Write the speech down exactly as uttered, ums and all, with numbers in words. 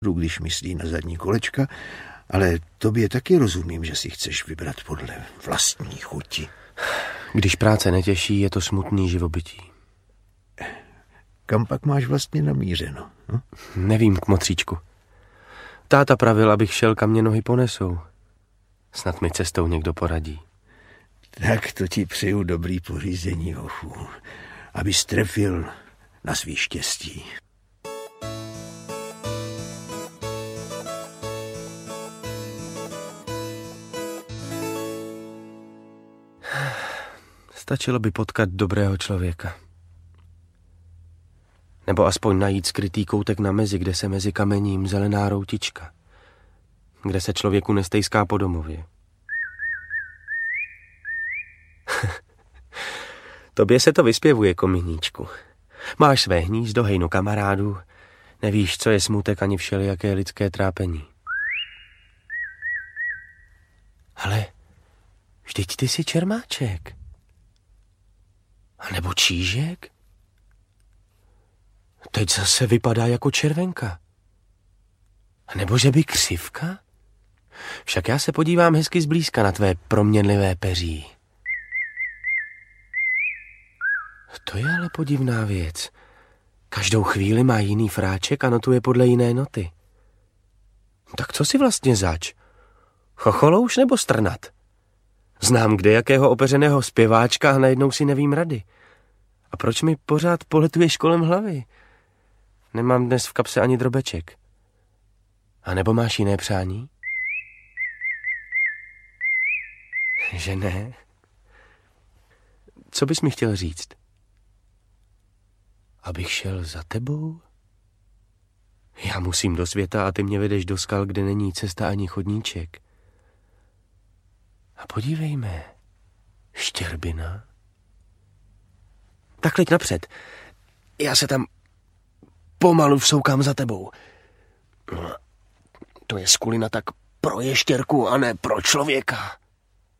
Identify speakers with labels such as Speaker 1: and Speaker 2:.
Speaker 1: když myslí na zadní kolečka, ale tobě taky rozumím, že si chceš vybrat podle vlastní chuti.
Speaker 2: Když práce netěší, je to smutný živobytí.
Speaker 1: Kam pak máš vlastně namířeno? Hm?
Speaker 2: Nevím, kmotříčku. Táta pravil, abych šel, kam mě nohy ponesou. Snad mi cestou někdo poradí.
Speaker 1: Tak to ti přeju dobrý pořízení, hochu. Abys trefil na svý štěstí.
Speaker 2: Stačilo by potkat dobrého člověka. Nebo aspoň najít skrytý koutek na mezi, kde se mezi kamením zelená routička. Kde se člověku nestejská po domově. Tobě se to vyspěvuje, kominíčku. Máš své hnízdo, hejno kamarádů, nevíš, co je smutek ani všelijaké lidské trápení. Ale vždyť ty jsi čermáček. A nebo čížek? Teď zase vypadá jako červenka. A nebo že by křivka? Však já se podívám hezky zblízka na tvé proměnlivé peří. To je ale podivná věc. Každou chvíli má jiný fráček a notuje podle jiné noty. Tak co si vlastně zač? Chocholouš nebo strnat? Znám kde jakého opeřeného zpěváčka a najednou si nevím rady. A proč mi pořád poletuješ kolem hlavy? Nemám dnes v kapse ani drobeček. A nebo máš jiné přání? Že ne? Co bys mi chtěl říct? Abych šel za tebou? Já musím do světa a ty mě vedeš do skal, kde není cesta ani chodníček. A podívejme, štěrbina. Tak leď napřed. Já se tam pomalu vsoukám za tebou. To je skulina tak pro ještěrku a ne pro člověka.